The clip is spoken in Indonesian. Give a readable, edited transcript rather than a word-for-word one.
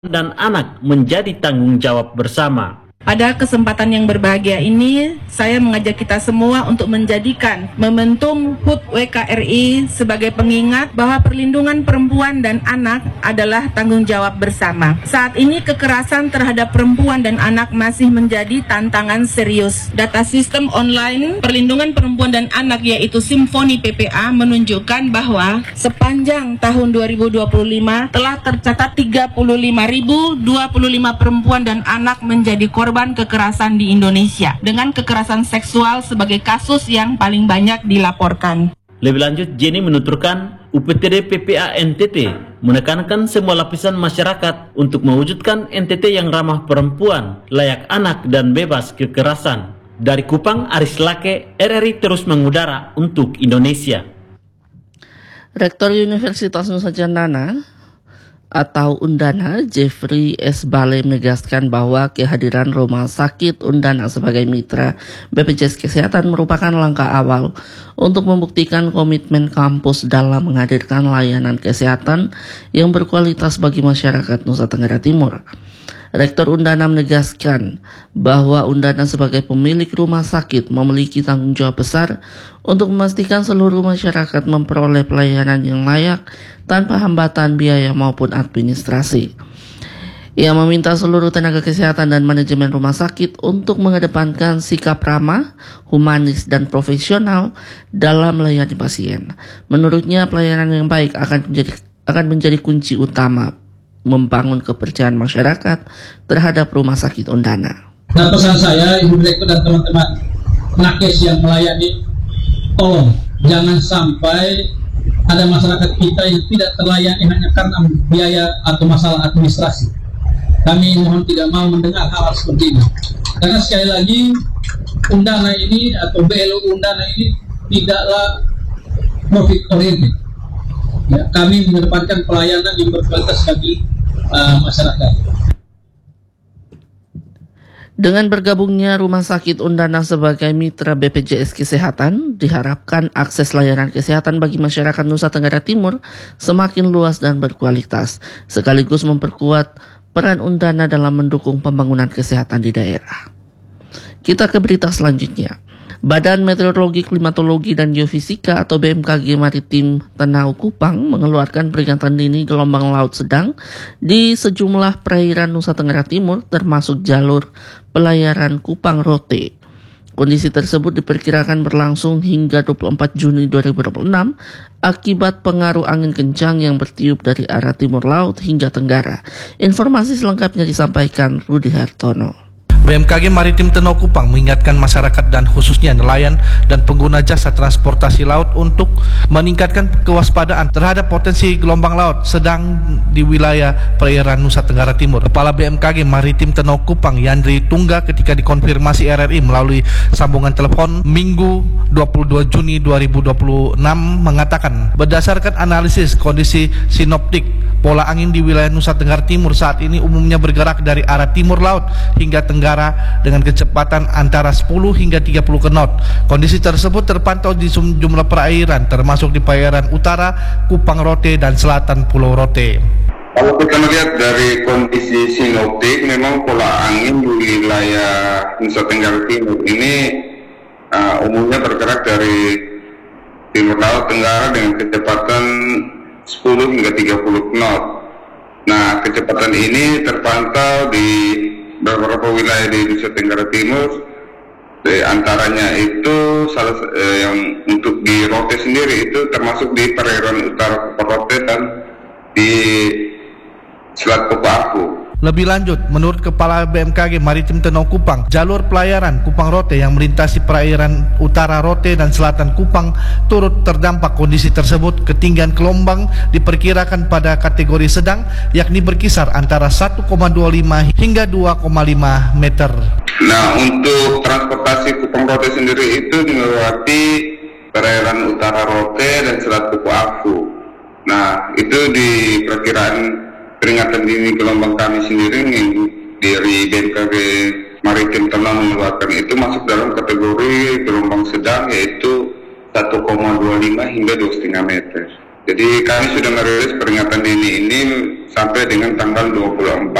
dan anak menjadi tanggung jawab bersama. Pada kesempatan yang berbahagia ini, saya mengajak kita semua untuk menjadikan momentum HUT WKRI sebagai pengingat bahwa perlindungan perempuan dan anak adalah tanggung jawab bersama. Saat ini kekerasan terhadap perempuan dan anak masih menjadi tantangan serius. Data sistem online perlindungan perempuan dan anak yaitu Simfoni PPA menunjukkan bahwa sepanjang tahun 2025 telah tercatat 35.025 perempuan dan anak menjadi korban kekerasan di Indonesia, dengan kekerasan seksual sebagai kasus yang paling banyak dilaporkan. Lebih lanjut, Jenny menuturkan UPTD PPA NTT menekankan semua lapisan masyarakat untuk mewujudkan NTT yang ramah perempuan, layak anak, dan bebas kekerasan. Dari Kupang, Aris Lake, RRI terus mengudara untuk Indonesia. Rektor Universitas Nusa Cendana atau Undana, Jeffrey S. Bale menegaskan bahwa kehadiran Rumah Sakit Undana sebagai mitra BPJS Kesehatan merupakan langkah awal untuk membuktikan komitmen kampus dalam menghadirkan layanan kesehatan yang berkualitas bagi masyarakat Nusa Tenggara Timur. Rektor Undana menegaskan bahwa Undana sebagai pemilik rumah sakit memiliki tanggung jawab besar untuk memastikan seluruh masyarakat memperoleh pelayanan yang layak tanpa hambatan biaya maupun administrasi. Ia meminta seluruh tenaga kesehatan dan manajemen rumah sakit untuk mengedepankan sikap ramah, humanis, dan profesional dalam melayani pasien. Menurutnya, pelayanan yang baik akan menjadi kunci utama membangun kepercayaan masyarakat terhadap Rumah Sakit Undana. Nah, pesan saya, Ibu Direktur dan teman-teman nakes yang melayani, tolong jangan sampai ada masyarakat kita yang tidak terlayani hanya karena biaya atau masalah administrasi. Kami mohon tidak mau mendengar hal seperti ini. Karena sekali lagi, Undana ini atau BLU Undana ini tidaklah profit oriented. Ya, kami mengedepankan pelayanan yang berkualitas bagi masyarakat. Dengan bergabungnya Rumah Sakit Undana sebagai mitra BPJS Kesehatan, diharapkan akses layanan kesehatan bagi masyarakat Nusa Tenggara Timur semakin luas dan berkualitas, sekaligus memperkuat peran Undana dalam mendukung pembangunan kesehatan di daerah. Kita ke berita selanjutnya. Badan Meteorologi, Klimatologi, dan Geofisika atau BMKG Maritim Tenau Kupang mengeluarkan peringatan dini gelombang laut sedang di sejumlah perairan Nusa Tenggara Timur termasuk jalur pelayaran Kupang Rote. Kondisi tersebut diperkirakan berlangsung hingga 24 Juni 2026 akibat pengaruh angin kencang yang bertiup dari arah timur laut hingga tenggara. Informasi selengkapnya disampaikan Rudi Hartono. BMKG Maritim Tenau Kupang mengingatkan masyarakat dan khususnya nelayan dan pengguna jasa transportasi laut untuk meningkatkan kewaspadaan terhadap potensi gelombang laut sedang di wilayah perairan Nusa Tenggara Timur. Kepala BMKG Maritim Tenau Kupang Yandri Tungga ketika dikonfirmasi RRI melalui sambungan telepon Minggu 22 Juni 2026 mengatakan berdasarkan analisis kondisi sinoptik, pola angin di wilayah Nusa Tenggara Timur saat ini umumnya bergerak dari arah timur laut hingga tenggara dengan kecepatan antara 10 hingga 30 knot. Kondisi tersebut terpantau di sejumlah perairan termasuk di perairan utara, Kupang Rote, dan selatan Pulau Rote. Kalau kita melihat dari kondisi sinoptik, memang pola angin di wilayah Nusa Tenggara Timur ini umumnya bergerak dari timur laut tenggara dengan kecepatan 10 hingga 30 knot. Nah, kecepatan ini terpantau di beberapa wilayah di Nusa Tenggara Timur, di antaranya itu yang untuk di Rote sendiri itu termasuk di perairan utara Rote dan di Selat Kopaku. Lebih lanjut, menurut Kepala BMKG Maritim Tenau Kupang, jalur pelayaran Kupang Rote yang melintasi perairan utara Rote dan selatan Kupang turut terdampak kondisi tersebut. Ketinggian gelombang diperkirakan pada kategori sedang, yakni berkisar antara 1,25 hingga 2,5 meter. Nah, untuk transportasi Kupang Rote sendiri itu melewati perairan utara Rote dan Selat Kopaku. Nah, itu di perkiraan peringatan dini gelombang kami sendiri dari BMKG Maritim Tenau mengeluarkan itu masuk dalam kategori gelombang sedang, yaitu 1,25 hingga 2,5 meter. Jadi kami sudah merilis peringatan dini ini sampai dengan tanggal 24